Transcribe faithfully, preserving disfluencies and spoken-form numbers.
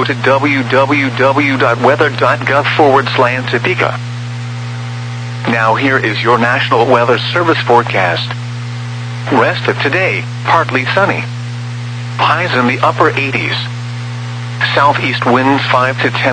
go to w w w dot weather dot gov forward slash Topeka. Now here is your National Weather Service forecast. Rest of today, partly sunny. Highs in the upper eighties. Southeast winds five to ten